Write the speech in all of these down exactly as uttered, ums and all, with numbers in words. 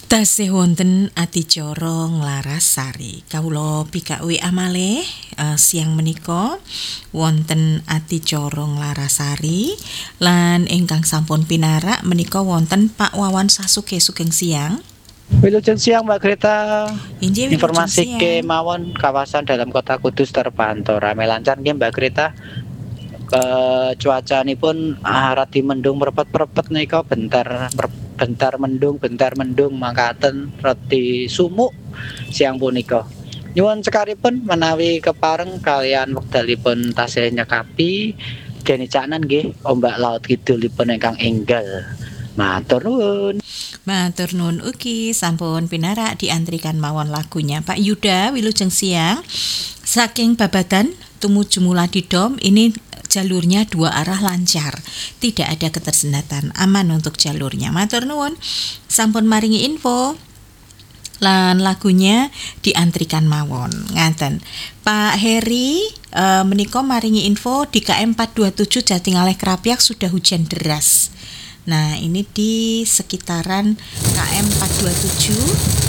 Tasih wonten adicara Nglarasari. Kawula pikawi amale uh, siang menika wonten adicara Nglarasari lan ingkang sampun pinarak menika wonten Pak Wawan Sasuke Sugeng Siang. Wilujeng siang Mbak Greta. Injih, Informasi siang. kemawon kawasan dalam kota Kudus terpantau ramai lancar nggih Mbak Greta. Ke cuacanipun ah, radi mendung merepet-merepet nika bentar bentar mendung bentar mendung mangkaten radi sumuk siang punika. Nyuwun sekaripun menawi kepareng kalian wekdalipun tasih nyekapi genicaknen nggih ombak laut kidulipun ingkang enggal. Matur nuwun. Matur nuwun ugi sampun pinarak diantrikan mawon lagunya Pak Yuda Wilujeng Siang. Saking Babadan tumuju Muladidom ini jalurnya dua arah lancar, tidak ada ketersendatan, aman untuk jalurnya. Matur nuwun sampun maringi info lan lagunya diantrikan mawon ngaten. Pak Heri e, menika maringi info di K M empat dua tujuh Jatingaleh Krapyak sudah hujan deras. Nah, ini di sekitaran K M empat dua tujuh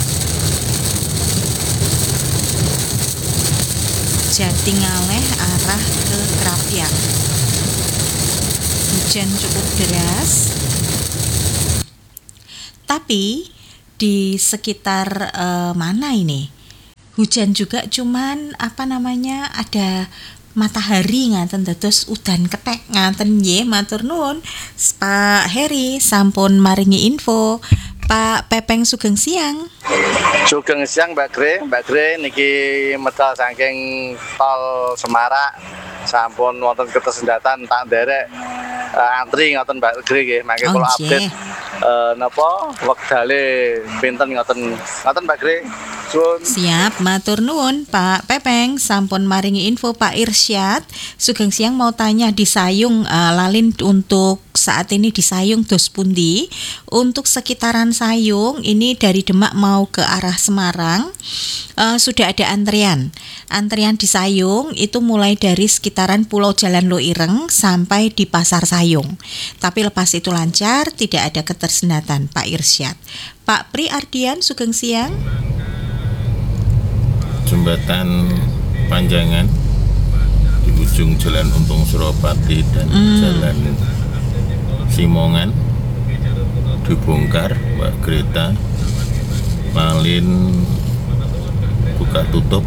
Jatingaleh arah ke Krapyak. Hujan cukup deras. Tapi di sekitar uh, mana ini? Hujan juga cuman apa namanya ada matahari ngaten dados udan kethek ngaten nggih matur nuwun. Pak Heri sampun maringi info. Pak Pepeng Sugeng Siang. Sugeng Siang Mbak Gre, Mbak Gre niki medal saking tol Semarak sampun wonten ketersendatan tak nderek uh, antri ngoten Mbak Gre nggih, mangke kula update uh, napa wektale pinten ngoten ngoten Mbak Gre. Suwun. Siap, matur nuwun Pak Pepeng sampun maringi info. Pak Irsyad Sugeng Siang mau tanya di Sayung uh, Lalin untuk saat ini di Sayung dos pundi? Untuk sekitaran Sayung ini dari Demak mau ke arah Semarang uh, sudah ada antrian. Antrian di Sayung itu mulai dari sekitaran Pulau Jalan Loireng sampai di Pasar Sayung. Tapi lepas itu lancar, tidak ada ketersendatan Pak Irsyad. Pak Pri Ardian Sugeng Siang. Jembatan Panjangan di ujung Jalan Untung Suropati dan mm. Jalan Simongan dibongkar Mbak Greta, malin buka tutup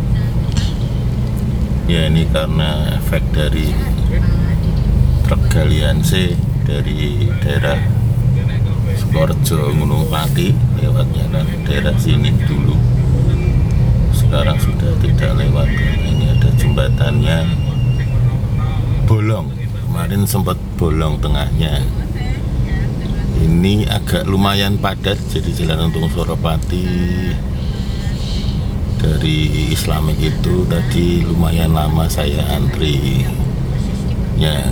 ya, ini karena efek dari truk galian C dari daerah Sukorejo Gunung Pati lewatnya kan daerah sini dulu, sekarang sudah tidak lewat karena ini ada jembatannya bolong, kemarin sempat bolong tengahnya. Ini agak lumayan padat, jadi Jalan Untung Suropati dari Islamik itu tadi lumayan lama saya antri ya.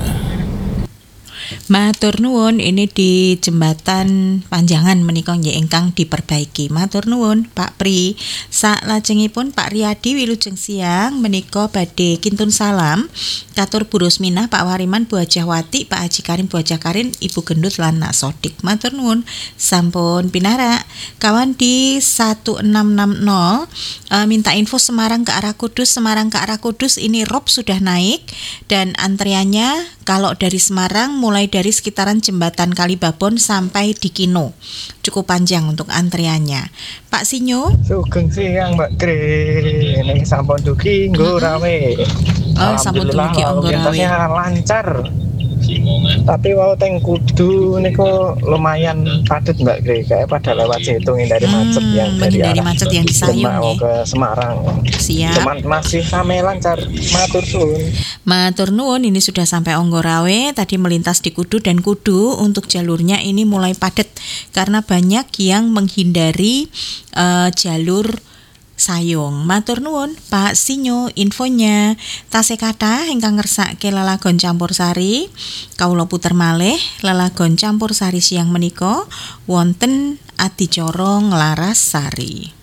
Matur nuwun, ini di jembatan Panjangan menika nggih ingkang diperbaiki. Matur nuwun Pak Pri. Salajengipun Pak Riyadi Wilujeng Siang menika badhe kintun salam katur Bu Rusminah, Pak Wariman, Bu Hajahwati, Pak Haji Karim, Bu Hajah Karin, Ibu Gendut lan Nak Sodik. Matur nuwun sampun pinarak. Kawan di satu enam enam nol uh, minta info Semarang ke arah Kudus. Semarang ke arah Kudus ini rob sudah naik dan antriannya kalau dari Semarang mulai dari sekitaran jembatan Kalibabon sampai di Kino. Cukup panjang untuk antriannya. Pak Sinyo. Sugeng Siang Mbak Gre. Ini sampun dugi nggo rame. Oh, sampun dugi nggo rame. Lancar. Tapi wau teng Kudu niku lumayan padat Mbak Gre, kayak pada lewat situ dari macet hmm, yang dari, dari macet yang di Sayung ke Semarang. Siap. Cuman masih rame lancar. Matur suwun. Matur nuwun, ini sudah sampai Onggorawe, tadi melintas di Kudu dan Kudu untuk jalurnya ini mulai padat karena banyak yang menghindari uh, jalur Sayung. Matur nuwun Pak Sinyo infonya. Tasih kathah ingkang ngersake lelagon campursari kawula puter malih lelagon campursari siang menika wonten adicara Nglarasari.